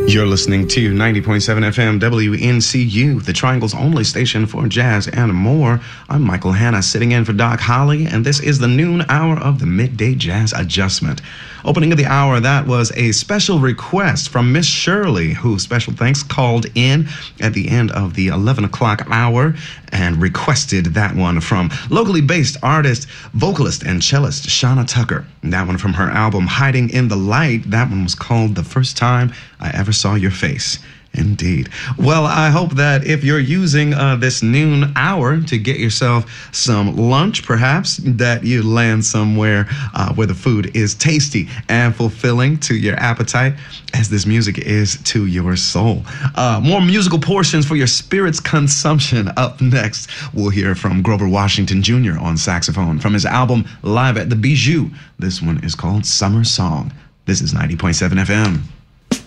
You're listening to 90.7 FM WNCU, the Triangle's only station for jazz and more. I'm Michael Hanna, sitting in for Doc Holly, and this is the noon hour of the Midday Jazz Adjustment. Opening of the hour, that was a special request from Miss Shirley, who, special thanks, called in at the end of the 11 o'clock hour and requested that one from locally based artist, vocalist, and cellist Shauna Tucker. That one from her album Hiding in the Light. That one was called The First Time I Ever Saw Your Face. Indeed. Well, I hope that if you're using this noon hour to get yourself some lunch, perhaps, that you land somewhere where the food is tasty and fulfilling to your appetite, as this music is to your soul. More musical portions for your spirit's consumption. Up next, we'll hear from Grover Washington Jr. on saxophone from his album Live at the Bijou. This one is called Summer Song. This is 90.7 FM.